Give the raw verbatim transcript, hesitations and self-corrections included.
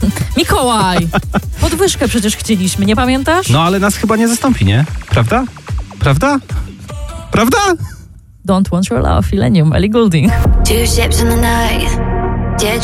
Mikołaj! Podwyżkę przecież chcieliśmy, nie pamiętasz? No ale nas chyba nie zastąpi, nie? Prawda? Prawda? Prawda? Don't Want Your Love, Illenium, Ellie Goulding. Two ships in the night. Dead